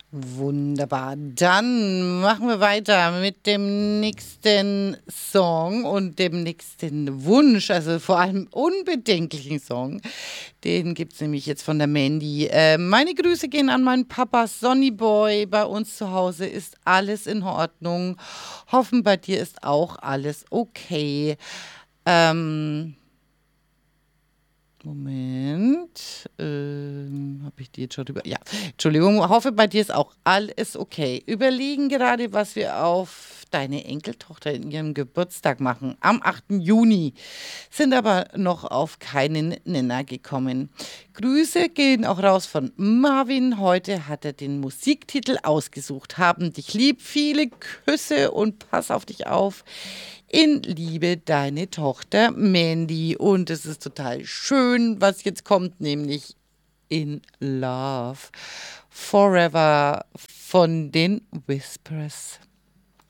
Wunderbar. Dann machen wir weiter mit dem nächsten Song und dem nächsten Wunsch, also vor allem unbedenklichen Song. Den gibt es nämlich jetzt von der Mandy. Meine Grüße gehen an meinen Papa Sonny Boy. Bei uns zu Hause ist alles in Ordnung. Hoffen, bei dir ist auch alles okay. Ähm, Moment. Habe ich die jetzt schon drüber? Ja, Entschuldigung. Hoffe, bei dir ist auch alles okay. Überlegen gerade, was wir auf deine Enkeltochter in ihrem Geburtstag machen. Am 8. Juni. Sind aber noch auf keinen Nenner gekommen. Grüße gehen auch raus von Marvin. Heute hat er den Musiktitel ausgesucht. Haben dich lieb. Viele Küsse und pass auf dich auf. In Liebe, deine Tochter Mandy. Und es ist total schön, was jetzt kommt, nämlich In Love Forever von den Whispers.